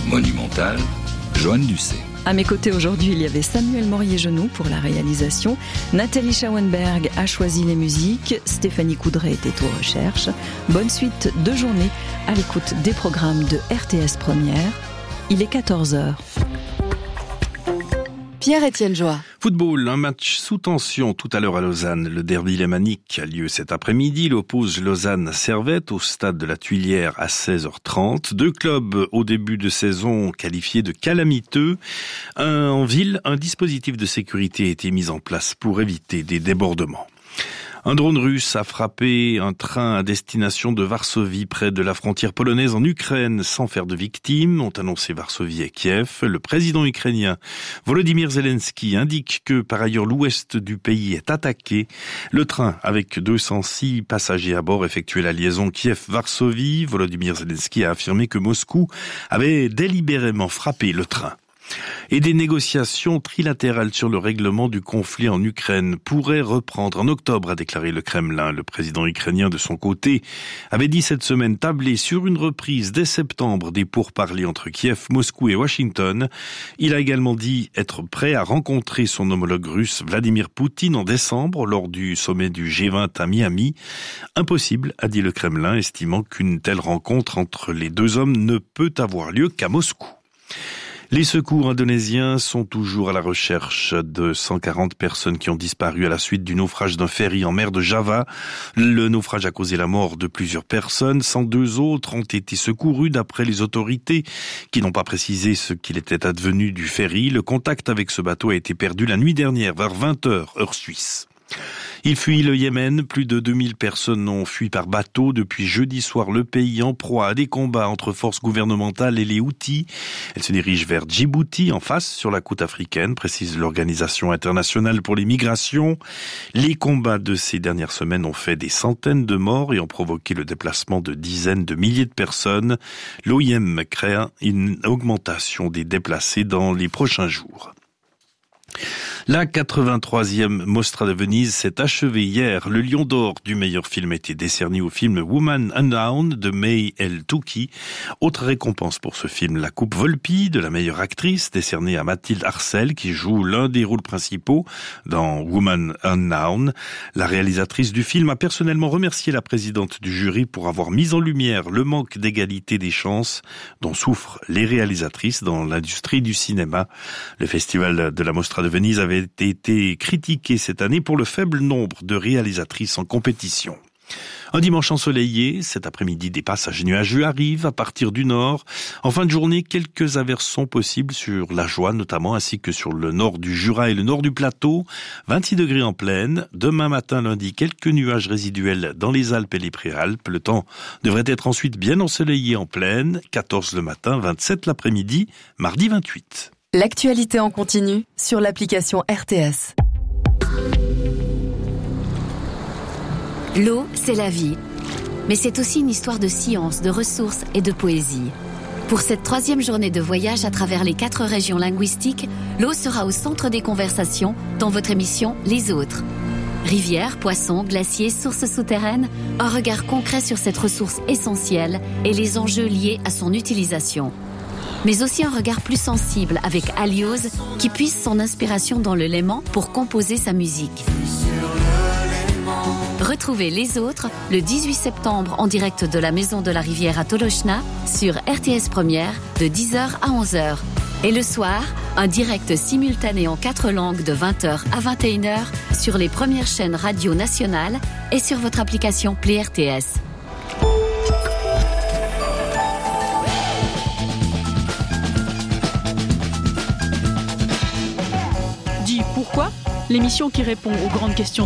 Monumental, Joanne Ducé. À mes côtés aujourd'hui, il y avait Samuel Morier-Genoux pour la réalisation, Nathalie Schauenberg a choisi les musiques, Stéphanie Coudray était aux recherches. Bonne suite de journée à l'écoute des programmes de RTS Première. Il est 14h. Pierre-Étienne Joie. Football, un match sous tension tout à l'heure à Lausanne. Le derby lémanique a lieu cet après-midi. Il oppose Lausanne-Servette au stade de la Tuilière à 16h30. Deux clubs au début de saison qualifiés de calamiteux. En ville, un dispositif de sécurité a été mis en place pour éviter des débordements. Un drone russe a frappé un train à destination de Varsovie près de la frontière polonaise en Ukraine sans faire de victimes, ont annoncé Varsovie et Kiev. Le président ukrainien Volodymyr Zelensky indique que par ailleurs l'ouest du pays est attaqué. Le train avec 206 passagers à bord effectuait la liaison Kiev-Varsovie. Volodymyr Zelensky a affirmé que Moscou avait délibérément frappé le train. Et des négociations trilatérales sur le règlement du conflit en Ukraine pourraient reprendre en octobre, a déclaré le Kremlin. Le président ukrainien, de son côté, avait dit cette semaine tabler sur une reprise dès septembre des pourparlers entre Kiev, Moscou et Washington. Il a également dit être prêt à rencontrer son homologue russe Vladimir Poutine en décembre lors du sommet du G20 à Miami. Impossible, a dit le Kremlin, estimant qu'une telle rencontre entre les deux hommes ne peut avoir lieu qu'à Moscou. Les secours indonésiens sont toujours à la recherche de 140 personnes qui ont disparu à la suite du naufrage d'un ferry en mer de Java. Le naufrage a causé la mort de plusieurs personnes. 102 autres ont été secourus d'après les autorités qui n'ont pas précisé ce qu'il était advenu du ferry. Le contact avec ce bateau a été perdu la nuit dernière vers 20h, heure suisse. Il fuit le Yémen. Plus de 2000 personnes ont fui par bateau depuis jeudi soir. Le pays en proie à des combats entre forces gouvernementales et les Houthis. Elle se dirige vers Djibouti, en face, sur la côte africaine, précise l'Organisation internationale pour les migrations. Les combats de ces dernières semaines ont fait des centaines de morts et ont provoqué le déplacement de dizaines de milliers de personnes. L'OIM craint une augmentation des déplacés dans les prochains jours. La 83e Mostra de Venise s'est achevée hier. Le Lion d'Or du meilleur film a été décerné au film Woman Unknown de May El Touki. Autre récompense pour ce film, la Coupe Volpi de la meilleure actrice, décernée à Mathilde Arcel, qui joue l'un des rôles principaux dans Woman Unknown. La réalisatrice du film a personnellement remercié la présidente du jury pour avoir mis en lumière le manque d'égalité des chances dont souffrent les réalisatrices dans l'industrie du cinéma. Le festival de la Mostra de Venise avait été critiqué cette année pour le faible nombre de réalisatrices en compétition. Un dimanche ensoleillé, cet après-midi des passages nuageux arrivent à partir du nord. En fin de journée, quelques averses sont possibles sur la Joie notamment, ainsi que sur le nord du Jura et le nord du plateau. 26 degrés en plaine. Demain matin, lundi, quelques nuages résiduels dans les Alpes et les Préalpes. Le temps devrait être ensuite bien ensoleillé en plaine. 14 le matin, 27 l'après-midi, mardi 28. L'actualité en continu sur l'application RTS. L'eau, c'est la vie. Mais c'est aussi une histoire de science, de ressources et de poésie. Pour cette 3e journée de voyage à travers les 4 régions linguistiques, l'eau sera au centre des conversations dans votre émission Les Autres. Rivières, poissons, glaciers, sources souterraines, un regard concret sur cette ressource essentielle et les enjeux liés à son utilisation. Mais aussi un regard plus sensible avec Aliose qui puise son inspiration dans le Léman pour composer sa musique. Retrouvez Les Autres le 18 septembre en direct de la Maison de la Rivière à Tolochna sur RTS Première de 10h à 11h. Et le soir, un direct simultané en 4 langues de 20h à 21h sur les premières chaînes radio nationales et sur votre application Play RTS. Dis pourquoi ? L'émission qui répond aux grandes questions